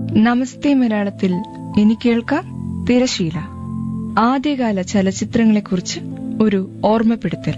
നമസ്തേ മലയാളത്തിൽ ഇനി കേൾക്കാം തിരശീല. ആദ്യകാല ചലച്ചിത്രങ്ങളെക്കുറിച്ച് ഒരു ഓർമ്മപ്പെടുത്തൽ.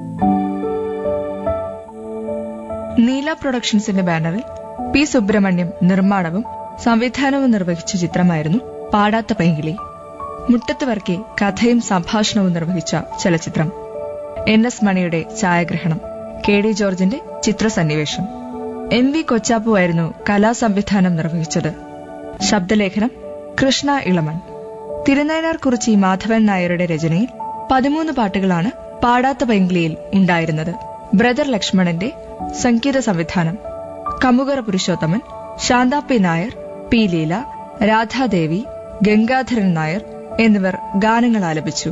നീല പ്രൊഡക്ഷൻസിന്റെ ബാനറിൽ പി സുബ്രഹ്മണ്യം നിർമ്മാണവും സംവിധാനവും നിർവഹിച്ച ചിത്രമായിരുന്നു പാടാത്ത പൈങ്കിളി. മുട്ടത്ത് വർക്കി കഥയും സംഭാഷണവും നിർവഹിച്ച ചലച്ചിത്രം. NS മണിയുടെ ഛായാഗ്രഹണം, KD ജോർജിന്റെ ചിത്രസന്നിവേശം. MV കൊച്ചാപ്പുവായിരുന്നു കലാസംവിധാനം നിർവഹിച്ചത്. ശബ്ദലേഖനം കൃഷ്ണ ഇളമൺ. തിരുനയനാർ കുറിച്ചി മാധവൻ നായരുടെ രചനയിൽ 13 പാട്ടുകളാണ് പാടാത്ത പൈങ്കിളിയിൽ ഉണ്ടായിരുന്നത്. ബ്രദർ ലക്ഷ്മണന്റെ സംഗീത സംവിധാനം. കമുകറ പുരുഷോത്തമൻ, ശാന്ത P നായർ, P ലീല, രാധാദേവി, ഗംഗാധരൻ നായർ എന്നിവർ ഗാനങ്ങൾ ആലപിച്ചു.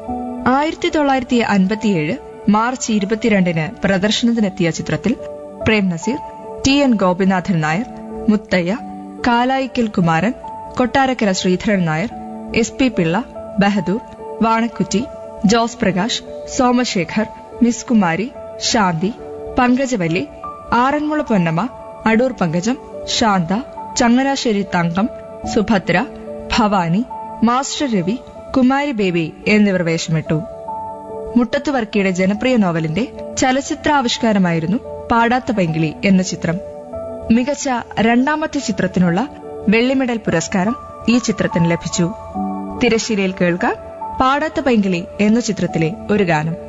1957 മാർച്ച് 22 പ്രദർശനത്തിനെത്തിയ ചിത്രത്തിൽ Prem Naseer, TN Gopinathan Nair, Muthaiah, Kalayikkal Kumaran, Kottarakkara Sreedharan Nair, SP Pillai, Bahadur, Vanakkutty, Jose Prakash, Somashekar, miss Kumari, ശാന്തി, പങ്കജവല്ലി, ആറന്മുള പൊന്നമ്മ, അടൂർ പങ്കജം, ശാന്ത, ചങ്ങനാശ്ശേരി തങ്കം, സുഭദ്ര, ഭവാനി, മാസ്റ്റർ രവി, കുമാരി ബേബി എന്നിവർ വേഷമിട്ടു. മുട്ടത്ത് വർക്കിയുടെ ജനപ്രിയ നോവലിന്റെ ചലച്ചിത്രാവിഷ്കാരമായിരുന്നു പാടാത്ത പൈങ്കിളി എന്ന ചിത്രം. മികച്ച രണ്ടാമത്തെ ചിത്രത്തിനുള്ള വെള്ളിമെഡൽ പുരസ്കാരം ഈ ചിത്രത്തിന് ലഭിച്ചു. തിരശ്ശീലയിൽ കേൾക്കാം പാടാത്ത പൈങ്കിളി എന്ന ചിത്രത്തിലെ ഒരു ഗാനം.